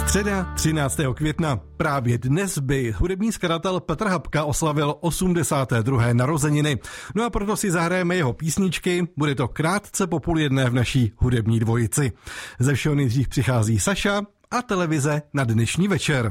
Středa 13. května. Právě dnes by hudební skladatel Petr Habka oslavil 82. narozeniny. No a proto si zahrajeme jeho písničky, bude to krátce po 12:30 v naší hudební dvojici. Ze všeho nejdřív přichází Saša a televize na dnešní večer.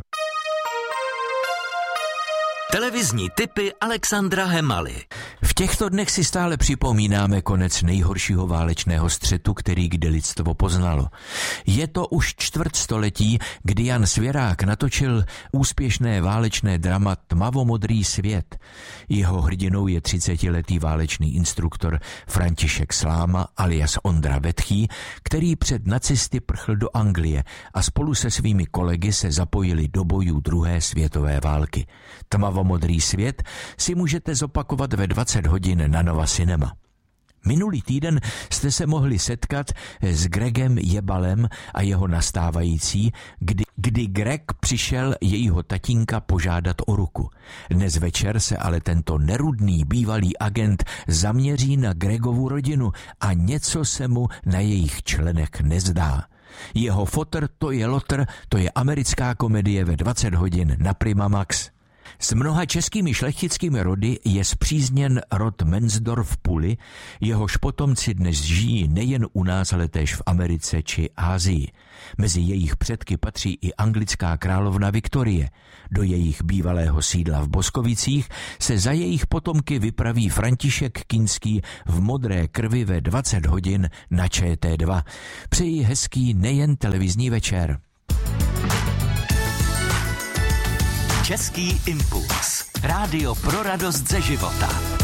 Televizní tipy Alexandra Hemaly. V těchto dnech si stále připomínáme konec nejhoršího válečného střetu, který kdy lidstvo poznalo. Je to už čtvrtstoletí, kdy Jan Svěrák natočil úspěšné válečné drama Tmavomodrý svět. Jeho hrdinou je 30letý válečný instruktor František Sláma alias Ondra Vetchý, který před nacisty prchl do Anglie a spolu se svými kolegy se zapojili do bojů druhé světové války. Tmavomodrý svět si můžete zopakovat ve 20 hodin na Nova Cinema. Minulý týden jste se mohli setkat s Gregem Jebalem a jeho nastávající, kdy Greg přišel jejího tatínka požádat o ruku. Dnes večer se ale tento nerudný bývalý agent zaměří na Gregovu rodinu a něco se mu na jejich členech nezdá. Jeho fotr to je lotr, to je americká komedie ve 20 hodin na Prima Max. S mnoha českými šlechtickými rody je spřízněn rod Mensdorf-Puli, jehož potomci dnes žijí nejen u nás, ale též v Americe či Asii. Mezi jejich předky patří i anglická královna Viktorie. Do jejich bývalého sídla v Boskovicích se za jejich potomky vypraví František Kinský v Modré krvi ve 20 hodin na ČT2. Přeji hezký nejen televizní večer. Český impuls. Rádio pro radost ze života.